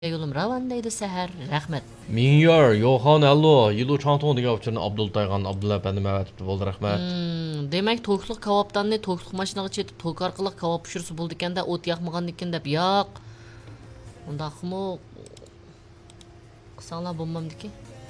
yo'lim ravan deydi sahar. Rahmat. Minyor, Yohan Allo, Yilu Changtong degan uchun Abdultaygan Abdulla efendi ma'vatibdi bo'ldi, rahmat. Demak, to'qliq kavobdanni to'qliq mashinaga chetib to'q orqali kavob pishirsa bo'ldi ekanda, o't yoqmagan ekan deb yo'q. Undaqmi qilsanglar bo'lmamdiki.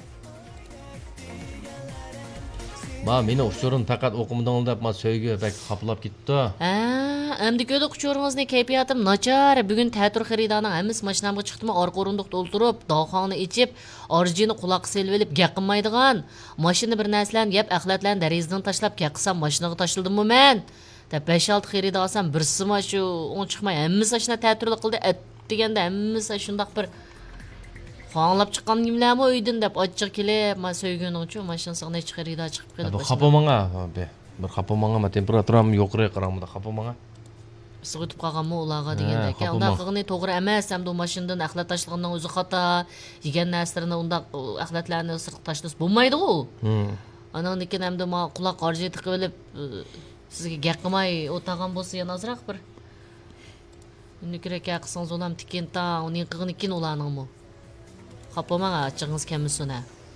Meni uchurim faqat o'qimadan deb men söygü bak xaplab ketdi. Endi ko'da uchuringizni kayfiyatim nachar. Bugun ta'tir xaridaning hammasi mashinamga chiqdimi, orqa o'rindiqda o'ltirib, dog'xonni ichib, orijini quloqqa selib olib, gaqinmaydigan. Mashina bir narsalarni yeb, axlatlarni derazadan tashlab, gaqisam mashinaga tashildimmi men? Deb 5-6 xarida olsam, birisi shu o'n chiqmay, hammasi ashuna ta'tirlik qildi. Deganda hammasi shundaq bir Xanlab chiqqan kimlarmi uydan deb ochiq kelib, men so'yganing uchun mashinasiga necha xarida chiqib kelib. Xapo menga, bir xapo menga, men temperaturam yuqori qaramda xapo menga. Sig'itib qolganmi ularga deganda ekan. Unda qilg'ini to'g'ri emas, hamda u mashinadan axlat tashlagandan o'zi xato. Yegan narsalarni unda axlatlarni sirtib tashlash bo'lmaydi-ku. Anandan keyin hamda men quloq orjiga tiqib olib sizga gap qilmay o'tagan bo'lsa yana azroq bir. Unda kerak qilsangiz ulam tikenta, uning qilg'ini kin ularningmi? Xapamaga açığınız kemisine.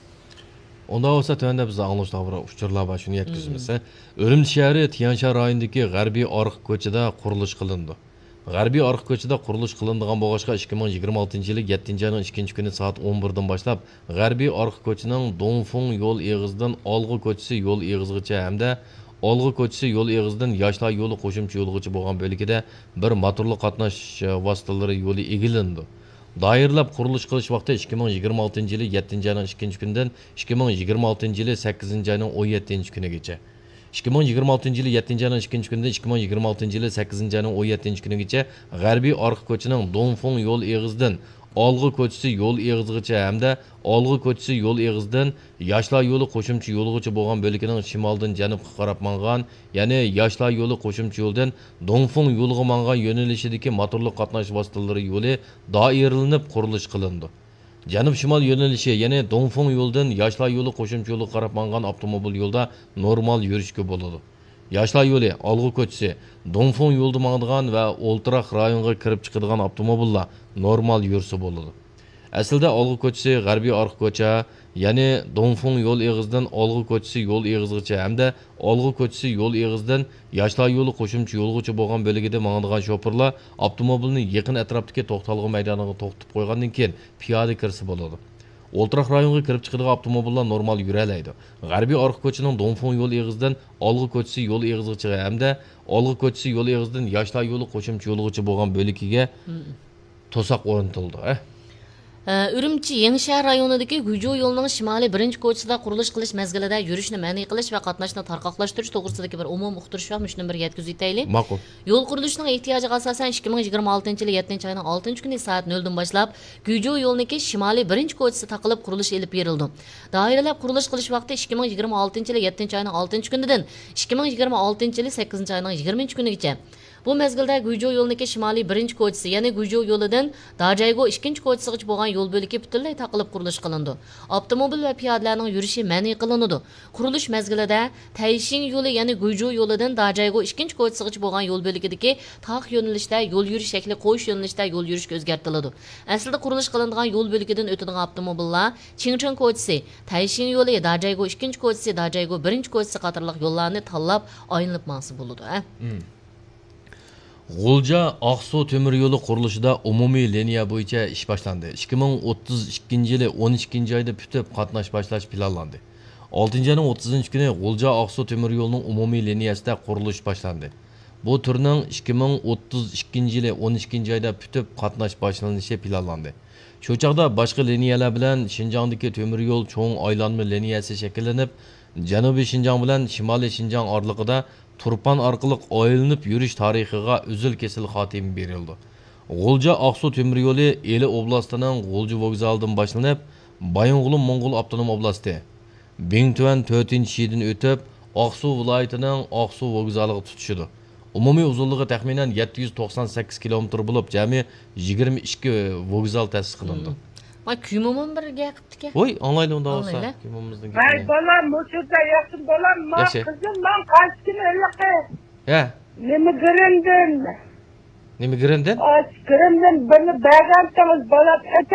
Onda olsa tövende bize anlaştığa bir uçurlar var şunu yetkizmesi. Örümçi şehri Tiyanşa rayonidagi G'arbiy Oriq ko'chada qurilish qilindi. G'arbiy Oriq ko'chada qurilish qilindigan bo'g'ashqa 2026-yili 7-oyning 2-kuni soat 11 dan boshlab G'arbiy Oriq ko'chining Dongfeng yo'l eg'izidan Olg'i ko'chasi yo'l eg'izigacha hamda Olg'i ko'chasi yo'l eg'izidan Yoshlar yo'li qo'shimcha yo'lgacha bo'lgan bo'lagida bir motorli qatnash vositalari yo'li egilindi. Dairlab qurilish qilish vaqti 2026-yili 7-oyning 2-kunidan 2026-yili 8-oyning 17-kunigacha. 2026-yili 7-oyning 2-kunidan 2026-yili 8-oyning 17-kunigacha G'arbiy Oriq ko'chining Dongfeng yo'l eg'izidan Olg'i ko'chasi yo'l eg'izigacha hamda Olg'i ko'chasi yo'l eg'izidan Yoshlar yo'li qo'shimcha yo'lgacha bo'lgan bo'ligining shimoldan janubga qarab mangan, ya'ni Yoshlar yo'li qo'shimcha yo'ldan Dongfeng yo'liga mangan yo'nalishidagi motorli qatnash vositalari yo'li doiralanib qurilish qilindi. Janub-shimol yo'nalishi, ya'ni Dongfeng yo'ldan Yoshlar yo'li qo'shimcha yo'liga qarab mangan avtomobil yo'lda normal yurishga bo'ladi. Yoshlar yo'li, Olg'i ko'chasi, Dongfeng yo'lda mangdigan va o'ltiraq rayonga kirib chiqadigan avtomobillar normal yursa bo'ladi. Aslida Olg'i ko'chasi G'arbiy Oriq ko'cha, ya'ni Dongfeng yo'l eg'izidan Olg'i ko'chasi yo'l eg'izigacha hamda Olg'i ko'chasi yo'l eg'izidan Yoshlar yo'li qo'shimcha yo'lgacha bo'lgan bo'ligida mangdigan shoferlar avtomobilni yaqin atrofdagi to'xtalg'i maydoniga to'xtatib qo'ygandan keyin piyoda kirsa bo'ladi. O'ltiraq rayonga kirib chiqadigan avtomobillar normal yuralaydi. G'arbiy Oriq ko'chining Dongfeng yo'l eg'izidan Olg'i ko'chasi yo'l eg'izigacha hamda Olg'i ko'chasi yo'l eg'izidan Yoshlar yo'li qo'shimcha yo'lgacha bo'lgan bo'ligiga to'saq o'rnatildi. Ürümçi Yengishar rayonidagi Gujo yo'lining shimoliy birinchi ko'chasida qurilish qilish mezgilida yurishni ma'ni qilish va qatnashni tarqoqlashtirish to'g'risidagi bir umum uqtirish va shuni bir yetkazib aytaylik. Ma'qul. Yo'l qurilishining ehtiyojiga asosan 2026-yili 7-oyning 6-kuni soat 0 dan boshlab Gujo yo'lidagi shimoliy birinchi ko'chasi taqilib qurilish elib berildi. Doiralab qurilish qilish vaqti 2026-yili 7-oyning 6-kunidan 2026-yili 8-oyning 20-kunigacha. Bu mezgilda Gujo yo'lidagi shimoliy birinchi ko'chasi, ya'ni Gujo yo'lidan Dajaygo 2-ko'chasigacha bo'lgan yo'l bo'ligi butunlay taqilib qurilish qilindi. Avtomobil va piyodalarning yurishi ma'ni qilinadi. Qurilish mezgilida Tayshin yo'li, ya'ni Gujo yo'lidan Dajaygo 2-ko'chasigacha bo'lgan yo'l bo'ligidagi taq yo'nalishda yo'l yurish shakli qo'yish yo'nalishida yo'l yurishga o'zgartiriladi. Aslida qurilish qilinadigan yo'l bo'ligidan o'tadigan avtomobillar Chingcheng ko'chasi, Tayshin yo'li, Dajaygo 2-ko'chasi, Dajaygo 1-ko'chasi qatorliq yo'llarni tanlab aylanib ma'si bo'ladi. G'ulja Aqsu temir yo'li qurilishida umumiy liniya bo'yicha ish boshlandi. 2032-yili 12-oyda bitib qatnash boshlash planlandi. 6-oyning 30-kuni G'ulja Aqsu temir yo'lining umumiy liniyasida qurilish boshlandi. Bu turning 2032-yili 12-oyda bitib qatnash boshlanishi planlandi. Shu chaqda boshqa liniyalar bilan Xinjiangdagi temir yo'l cho'ng aylanma liniyasi shakllanib, Janubiy Xinjiang bilan Shimoliy Xinjiang oralig'ida Turpan orqali aylanib yurish tarixiga uzil kesil xotima berildi. G'ulja Aqsu temir yo'li Eli oblastining G'ulja vokzalidan boshlanib, Bayonqulu Mo'ng'ul avtonom oblasti, Bingtuan 4-yidan o'tib, Aqsu viloyatining Aqsu vokzaliga tutishidi. Umumiy uzunligi taxminan 798 kilometr bo'lib, jami 22 vokzal ta'sis qilindi. Ay kümümün bir gaptiki. Oy, anlaydı onda olsa. Kümümüzden gapini. Ay balam, musulda yakın balam, ma kızım, man kaç gün öyle. He. Nemi göründün? Nima Grimdan? Aşkırımdan birini beğendiğiniz bana